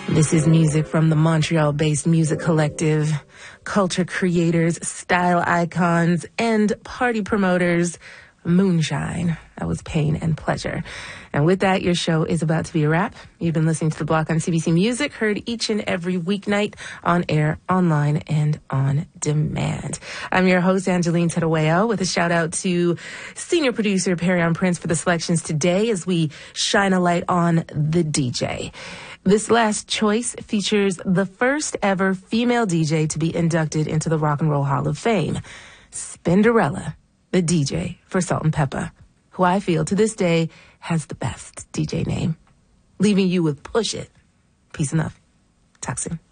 This is music from the Montreal-based music collective, culture creators, style icons, and party promoters, Moonshine. That was Pain and Pleasure. And with that, your show is about to be a wrap. You've been listening to The Block on CBC Music, heard each and every weeknight on air, online, and on demand. I'm your host, Angeline Tedaweo, with a shout out to senior producer Perion Prince for the selections today as we shine a light on the DJ. This last choice features the first ever female DJ to be inducted into the Rock and Roll Hall of Fame, Spinderella, the DJ for Salt-N-Pepa, who I feel to this day has the best DJ name. Leaving you with Push It. Peace enough. Talk soon.